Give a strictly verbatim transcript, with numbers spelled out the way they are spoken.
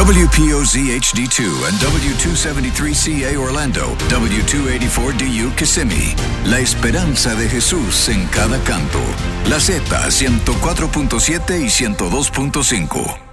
W P O Z H D two and W two seventy-three C A Orlando, W two eighty-four D U Kissimmee. La esperanza de Jesús en cada canto. La Z ciento cuatro punto siete y ciento dos punto cinco.